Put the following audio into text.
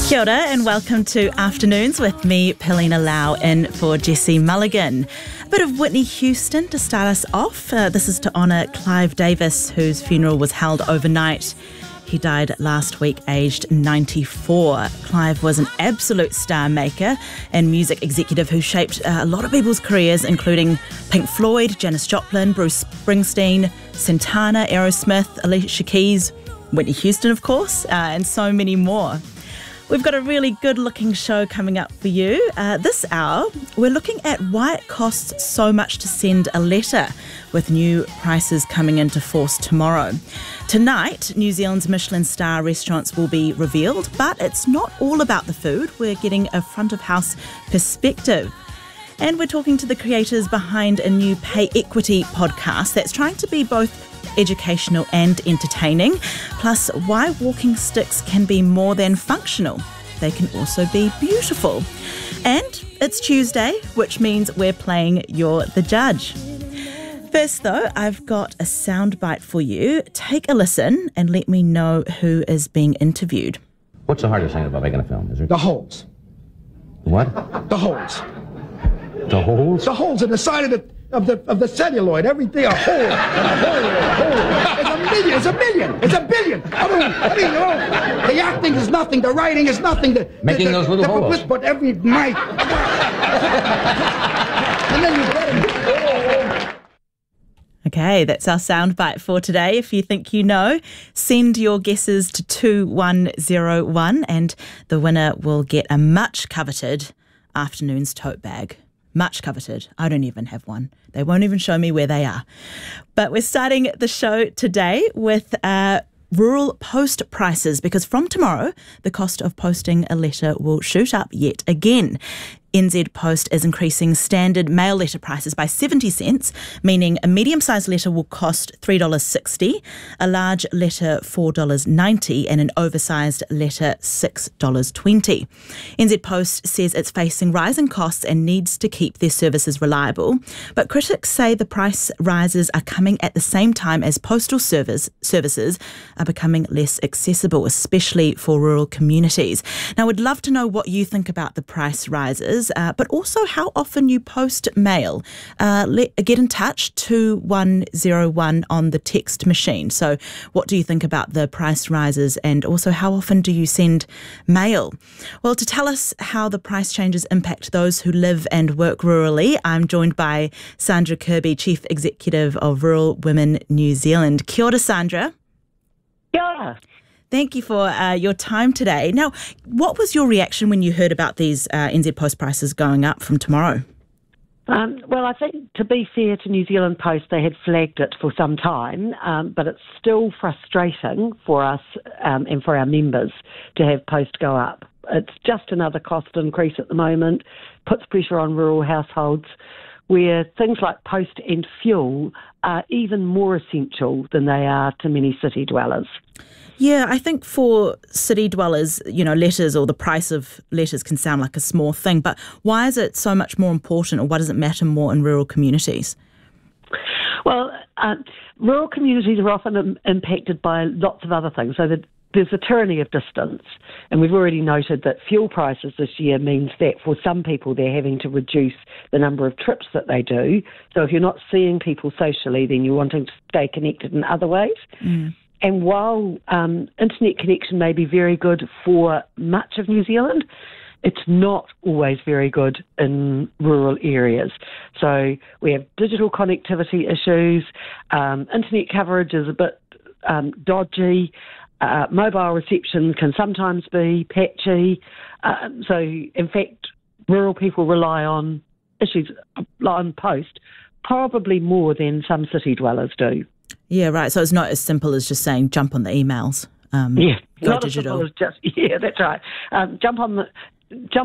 Kia ora and welcome to Afternoons with me, Pilina Lau, in for Jessie Mulligan. A bit of Whitney Houston to start us off. This is to honour Clive Davis, whose funeral was held overnight. He died last week, aged 94. Clive was an absolute star maker and music executive who shaped a lot of people's careers, including Pink Floyd, Janis Joplin, Bruce Springsteen, Santana, Aerosmith, Alicia Keys, Whitney Houston, of course, and so many more. We've got a really good-looking show coming up for you. This hour, we're looking at why it costs so much to send a letter, with new prices coming into force tomorrow. Tonight, New Zealand's Michelin star restaurants will be revealed, but it's not all about the food. We're getting a front-of-house perspective. And we're talking to the creators behind a new pay equity podcast that's trying to be both educational and entertaining, plus why walking sticks can be more than functional. They can also be beautiful. And it's Tuesday, which means we're playing You're the Judge. First though, I've got a soundbite for you. Take a listen and let me know who is being interviewed. What's the hardest thing about making a film? Is there The holes. what? The holes. The holes? The holes in the side of the celluloid. Everything a hole. And a hole. It's a million. It's a billion. I mean, the acting is nothing. The writing is nothing. Making those little holes. But every night. And then you let it. Okay, that's our soundbite for today. If you think you know, send your guesses to 2101 and the winner will get a much coveted Afternoons tote bag. Much coveted. I don't even have one. They won't even show me where they are. But we're starting the show today with rural post prices, because from tomorrow, the cost of posting a letter will shoot up yet again. NZ Post is increasing standard mail letter prices by 70 cents, meaning a medium-sized letter will cost $3.60, a large letter $4.90 and an oversized letter $6.20. NZ Post says it's facing rising costs and needs to keep their services reliable, but critics say the price rises are coming at the same time as postal services are becoming less accessible, especially for rural communities. Now, I'd love to know what you think about the price rises, but also how often you post mail. Get in touch, 2101 on the text machine. So what do you think about the price rises, and also how often do you send mail? Well, to tell us how the price changes impact those who live and work rurally, I'm joined by Sandra Kirby, Chief Executive of Rural Women New Zealand. Kia ora, Sandra. Yeah. Thank you for your time today. Now, what was your reaction when you heard about these NZ Post prices going up from tomorrow? Well, I think, to be fair to New Zealand Post, they had flagged it for some time, but it's still frustrating for us and for our members to have Post go up. It's just another cost increase at the moment, puts pressure on rural households, where things like post and fuel are even more essential than they are to many city dwellers. Yeah, I think for city dwellers, letters or the price of letters can sound like a small thing, but why is it so much more important, or why does it matter more in rural communities? Well, rural communities are often impacted by lots of other things. So there's the tyranny of distance, and we've already noted that fuel prices this year means that for some people they're having to reduce the number of trips that they do. So if you're not seeing people socially, then you're wanting to stay connected in other ways. Mm. And while internet connection may be very good for much of New Zealand, it's not always very good in rural areas. So we have digital connectivity issues, internet coverage is a bit dodgy, mobile reception can sometimes be patchy. So, in fact, rural people rely on post probably more than some city dwellers do. Yeah, right. So it's not as simple as just saying jump on the emails. Yeah, go not digital. As simple as that's right. Jump